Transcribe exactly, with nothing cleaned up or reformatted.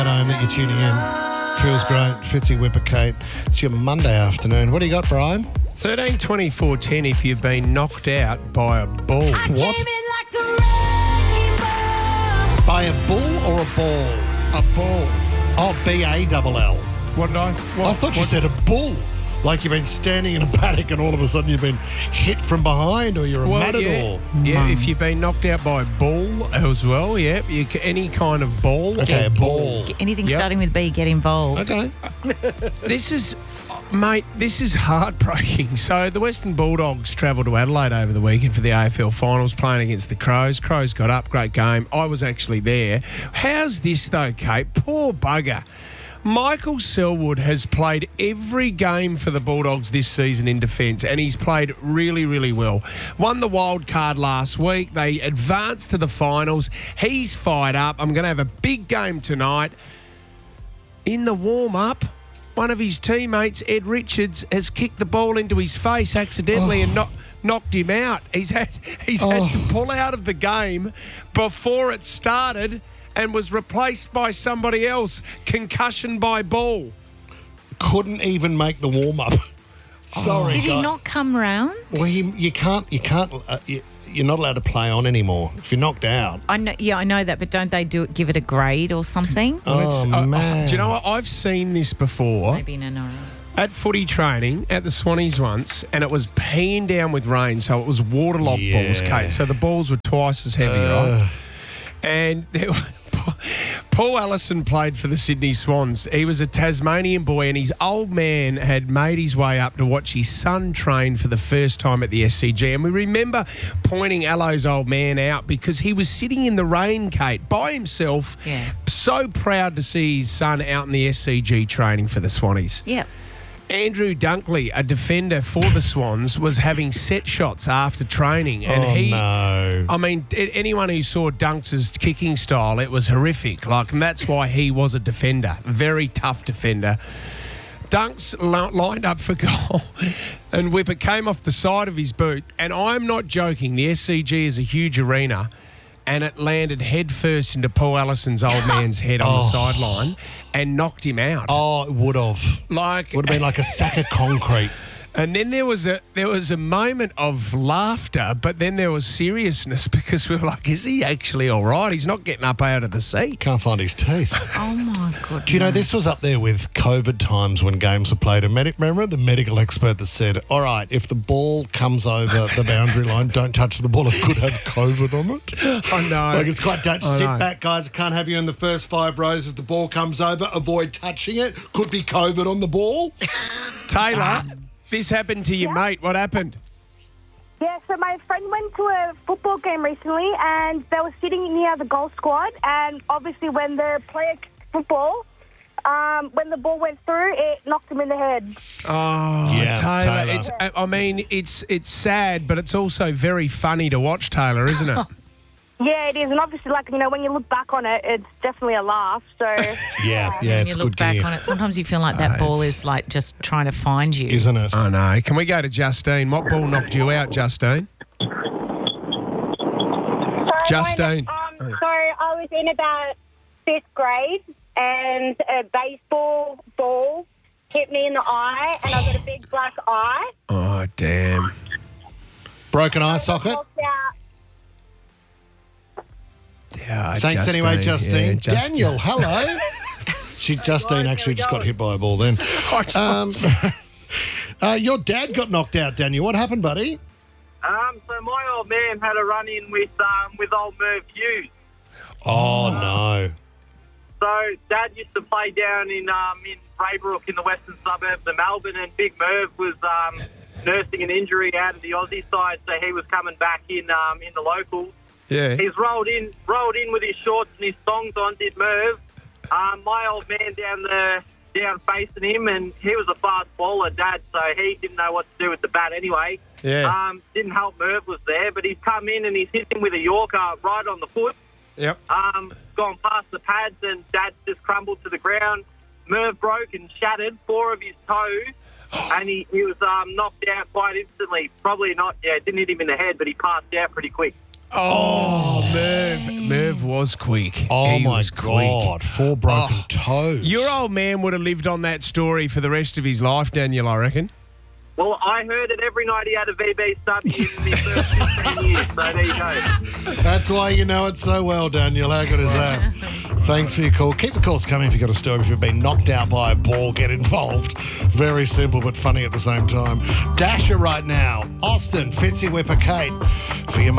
Home that you're tuning in. Feels great. Fitzy Whipper Kate. It's your Monday afternoon. What do you got, Brian? thirteen twenty-four ten if you've been knocked out by a ball. What? By a bull or a ball? A ball. Oh, B A L L. What did I... What, I thought you what- said a bull. Like you've been standing in a paddock and all of a sudden you've been hit from behind or you're a Well, matador. yeah, yeah if you've been knocked out by a ball as well, yeah, you, ca- any kind of ball. Okay, or a ball. Anything Yep. starting with B, get involved. Okay. This is, mate, this is heartbreaking. So the Western Bulldogs travelled to Adelaide over the weekend for the A F L Finals, playing against the Crows. Crows got up, great game. I was actually there. How's this though, Kate? Poor bugger. Michael Selwood has played every game for the Bulldogs this season in defence, and he's played really, really well. Won the wild card last week. They advanced to the finals. He's fired up. I'm going to have a big game tonight. In the warm-up, one of his teammates, Ed Richards, has kicked the ball into his face accidentally Oh. and knocked knocked him out. He's had he's Oh. had to pull out of the game before it started and was replaced by somebody else. Concussion by ball. Couldn't even make the warm-up. Sorry, Did he guy. not come round? Well, you, you can't, you can't, uh, you, you're not allowed to play on anymore. If you're knocked out. I know, yeah, I know that, but don't they do it? Give it a grade or something? Oh, It's- uh, man. do you know what? I've seen this before. Maybe in an hour. At footy training at the Swannies once, and it was peeing down with rain, so it was waterlogged balls, Yeah. Kate. So the balls were twice as heavy, right? And there were, Paul Allison played for the Sydney Swans. He was a Tasmanian boy, and his old man had made his way up to watch his son train for the first time at the S C G. And we remember pointing Allo's old man out because he was sitting in the rain, Kate, by himself, Yeah. so proud to see his son out in the S C G training for the Swannies. Yep. Andrew Dunkley, a defender for the Swans, was having set shots after training, and oh, he. no. I mean, a- anyone who saw Dunks' kicking style, it was horrific. Like, and that's why he was a defender, very tough defender. Dunks li- lined up for goal, and Whipper came off the side of his boot. And I'm not joking. The S C G is a huge arena, and it landed head first into Paul Allison's old man's head on the Oh. sideline and knocked him out. Oh, it would have. Like, Would have been like a sack of concrete. and then there was a there was a moment of laughter, but then there was seriousness because we were like, is he actually all right? He's not getting up out of the seat. Can't find his teeth. Oh, my goodness. Do you know, this was up there with COVID times when games were played. And medic, remember the medical expert that said, all right, if the ball comes over the boundary line, don't touch the ball. It could have COVID on it. I know. Like, it's quite dangerous. I Sit know. back, guys. I can't have you in the first five rows. If the ball comes over, avoid touching it. Could be COVID on the ball. Taylor, this happened to your mate. What happened? Yeah, so my friend went to a football game recently and they were sitting near the goal squad, and obviously when the player kicked football, um, when the ball went through, it knocked him in the head. Oh, Yeah, Taylor. Taylor. It's. I I mean, it's it's sad, but it's also very funny to watch, Taylor, isn't it? Yeah, it is, and obviously, like, you know, when you look back on it, it's definitely a laugh, so... Yeah, When yeah, you it's look good back gear, on it, sometimes you feel like that Uh, ball it's- is like just trying to find you. isn't it? I know. Can we go to Justine? What ball knocked you out, Justine? So Justine. When, um, so I was in about fifth grade, and a baseball ball hit me in the eye, and I got a big black eye. Oh, damn. Broken eye socket. Walked out. Yeah, Thanks anyway, Yeah, Justine. Justine. Daniel, hello. She, Justine actually just got hit by a ball then. Um, uh, your dad got knocked out, Daniel. What happened, buddy? Um, so my old man had a run-in with um, with old Merv Hughes. Oh, no. So Dad used to play down in um, in Braybrook in the western suburbs of Melbourne, and Big Merv was um, nursing an injury out of the Aussie side, so he was coming back in um, in the locals. Yeah. He's rolled in rolled in with his shorts and his thongs on, did Merv. Um, my old man down the down facing him, and he was a fast bowler, Dad, so he didn't know what to do with the bat anyway. Yeah. Um, didn't help Merv was there, but he's come in and he's hit him with a Yorker right on the foot. Yep. Um, gone past the pads, and Dad just crumbled to the ground. Merv broke and shattered four of his toes, and he, he was um, knocked out quite instantly. Probably not, yeah, didn't hit him in the head, but he passed out pretty quick. Oh, Merv. Merv was quick. Oh, He my was quick. God. Four broken Oh. toes. Your old man would have lived on that story for the rest of his life, Daniel, I reckon. Well, I heard it every night he had a V B sub in the first fifteen years, so there you go. That's why you know it so well, Daniel. How good is that? Thanks for your call. Keep the calls coming if you've got a story. If you've been knocked out by a ball, get involved. Very simple but funny at the same time. Dasher right now. Austin, Fitzy Whipper, Kate for your